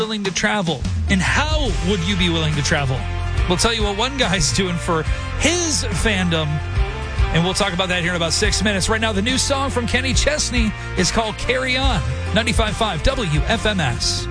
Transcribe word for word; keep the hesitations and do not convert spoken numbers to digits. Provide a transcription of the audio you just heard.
willing to travel? And how would you be willing to travel? We'll tell you what one guy's doing for his fandom, and we'll talk about that here in about six minutes. Right now, the new song from Kenny Chesney is called Carry On, ninety-five point five W F M S.